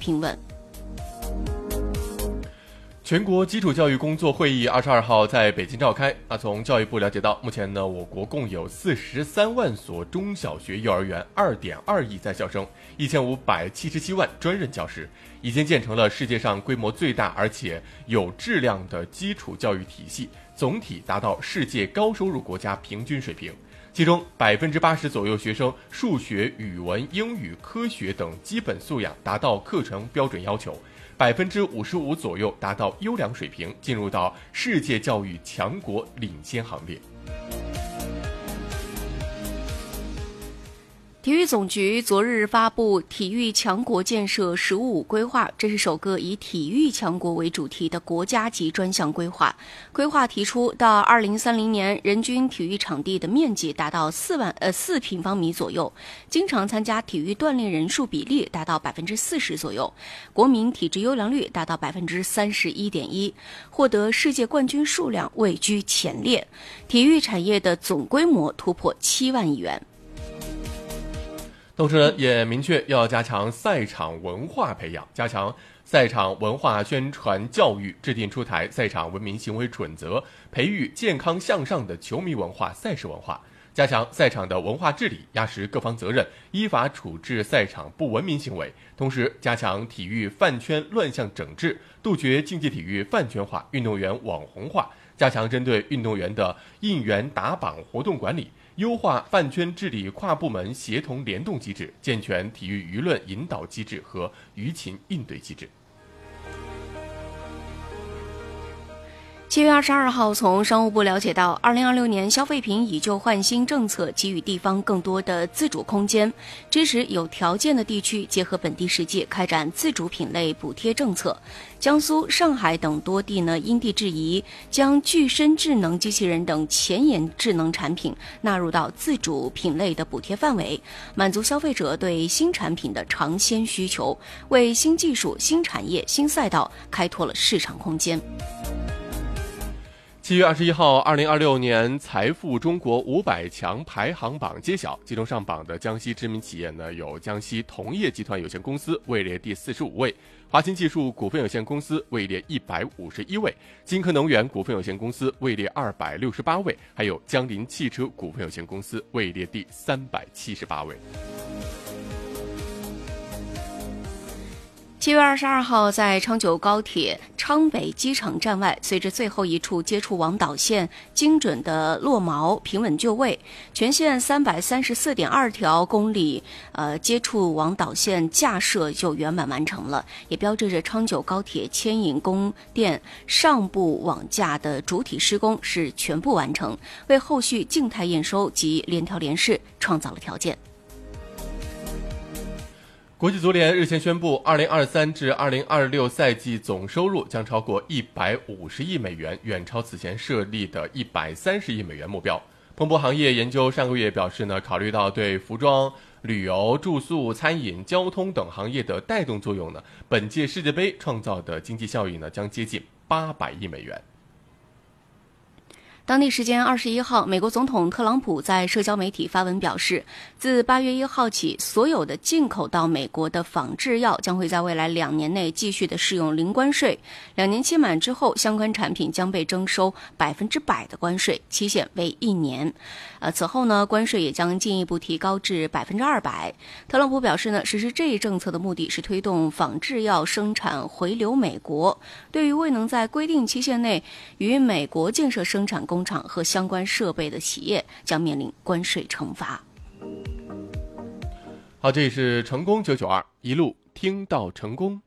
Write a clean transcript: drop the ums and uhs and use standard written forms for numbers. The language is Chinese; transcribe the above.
平稳。 全国基础教育工作会议22号在北京召开。从教育部了解到，目前呢，我国共有43万所中小学、幼儿园，2.2亿在校生，1577万专任教师，已经建成了世界上规模最大而且有质量的基础教育体系，总体达到世界高收入国家平均水平。其中80%左右学生数学、语文、英语、科学等基本素养达到课程标准要求。55%左右达到优良水平，进入到世界教育强国领先行列。 体育总局昨日发布体育强国建设“十五五”规划，这是首个以体育强国为主题的国家级专项规划。规划提出，到2030年，人均体育场地的面积达到4平方米左右，经常参加体育锻炼人数比例达到40%左右，国民体质优良率达到31.1%，获得世界冠军数量位居前列，体育产业的总规模突破7万亿元。 同时呢，也明确要加强赛场文化培养，加强赛场文化宣传教育，制定出台赛场文明行为准则，培育健康向上的球迷文化、赛事文化，加强赛场的文化治理，压实各方责任，依法处置赛场不文明行为。同时，加强体育饭圈乱象整治，杜绝竞技体育饭圈化、运动员网红化，加强针对运动员的应援打榜活动管理，优化饭圈治理跨部门协同联动机制，健全体育舆论引导机制和舆情应对机制。 7月22号，从商务部了解到，2026年消费品以旧换新政策给予地方更多的自主空间，支持有条件的地区结合本地实际开展自主品类补贴政策。江苏、上海等多地呢因地制宜，将具身智能机器人等前沿智能产品纳入到自主品类的补贴范围，满足消费者对新产品的尝鲜需求，为新技术、新产业、新赛道开拓了市场空间。 7月21号，2026年财富中国500强排行榜揭晓，其中上榜的江西知名企业呢有江西铜业集团有限公司位列第45位，华新技术股份有限公司位列151位，金科能源股份有限公司位列268位，还有江铃汽车股份有限公司位列第378位。 7月22号，在昌九高铁昌北机场站外，随着最后一处接触网导线精准的落锚平稳就位，全线334.2条公里接触网导线架设就圆满完成了，也标志着昌九高铁牵引供电上部网架的主体施工是全部完成，为后续静态验收及联调联试创造了条件。 国际足联日前宣布，2023至2026赛季总收入将超过150亿美元，远超此前设立的130亿美元目标。彭博行业研究上个月表示呢，考虑到对服装、旅游、住宿、餐饮、交通等行业的带动作用呢，本届世界杯创造的经济效益呢将接近800亿美元。 当地时间21号，美国总统特朗普在社交媒体发文表示，自8月1号起，所有的进口到美国的仿制药将会在未来2年内继续的适用零关税，2年期满之后，相关产品将被征收100%的关税，期限为1年。此后呢，关税也将进一步提高至200%。特朗普表示呢，实施这一政策的目的是推动仿制药生产回流美国，对于未能在规定期限内与美国建设生产工厂和相关设备的企业将面临关税惩罚。 好，这里是成功992，一路听到成功。